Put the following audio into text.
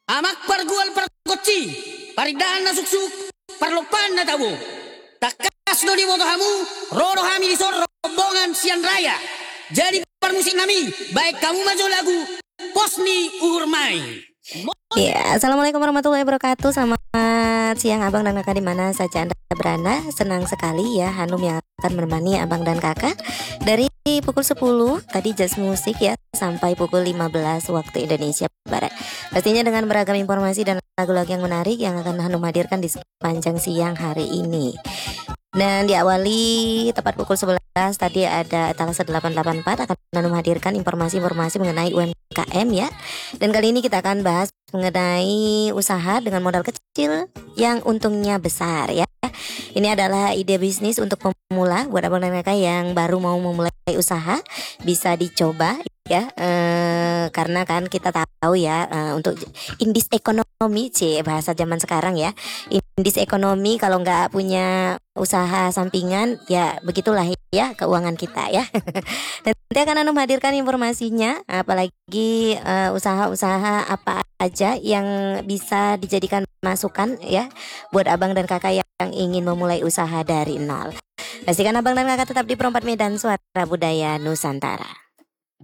Amak pargual parkoci, paridaan na suksuk, parlopan na tabo. Takas no di moto hamu, roro hami di sor rombongan sian raya. Jadi permusik nami, baik kamu maju lagu, posni urmai. Ya, assalamualaikum warahmatullahi wabarakatuh. Selamat siang abang dan kakak di mana saja anda berada. Senang sekali ya Hanum yang akan menemani abang dan kakak dari pukul 10 tadi jazz musik ya sampai pukul 15 waktu Indonesia Barat. Pastinya dengan beragam informasi dan lagu-lagu yang menarik yang akan Hanum hadirkan di sepanjang siang hari ini. Dan diawali tepat pukul 11 tadi ada etalase 884 akan Hanum hadirkan informasi-informasi mengenai UMKM ya. Dan kali ini kita akan bahas mengenai usaha dengan modal kecil yang untungnya besar ya. Ini adalah ide bisnis untuk pemula buat abang dan kakak yang baru mau memulai usaha, bisa dicoba ya. Karena kan kita tahu ya untuk indis ekonomi bahasa zaman sekarang ya. Indis ekonomi kalau nggak punya usaha sampingan ya begitulah ya keuangan kita ya. Dan nanti akan Hanum hadirkan informasinya, apalagi usaha-usaha apa aja yang bisa dijadikan masukan ya buat abang dan kakak yang ingin memulai usaha dari nol. Pastikan abang dan kakak tetap di Perempat Medan Suara Budaya Nusantara.